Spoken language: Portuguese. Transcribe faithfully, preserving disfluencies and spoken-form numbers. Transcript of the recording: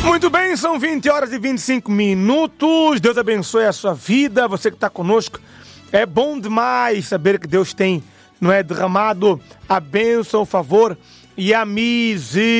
Muito bem, são vinte horas e vinte e cinco minutos. Deus abençoe a sua vida, você que está conosco. É bom demais saber que Deus tem, não é, derramado a bênção, o favor e a misericórdia